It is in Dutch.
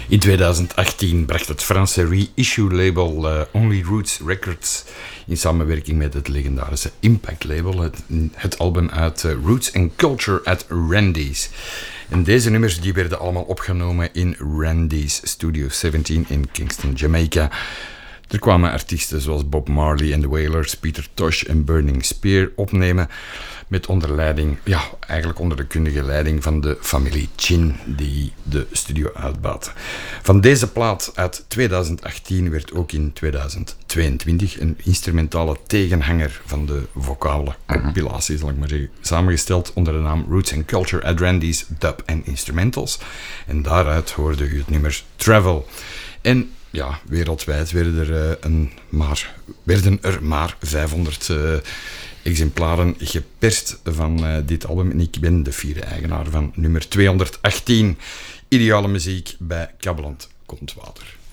In 2018 bracht het Franse reissue-label Only Roots Records in samenwerking met het legendarische Impact-label het album uit Roots and Culture at Randy's. En deze nummers die werden allemaal opgenomen in Randy's Studio 17 in Kingston, Jamaica. Er kwamen artiesten zoals Bob Marley en The Wailers, Peter Tosh en Burning Spear opnemen met onder de kundige leiding van de familie Chin die de studio uitbaat. Van deze plaat uit 2018 werd ook in 2022 een instrumentale tegenhanger van de vocale compilatie, zal ik maar zeggen, samengesteld onder de naam Roots and Culture at Randy's Dub and Instrumentals. En daaruit hoorde u het nummer Travel. En ja, wereldwijd werden er maar 500 exemplaren geperst van dit album. En ik ben de vierde eigenaar van nummer 218. Ideale muziek bij Kabbeland Kontwater.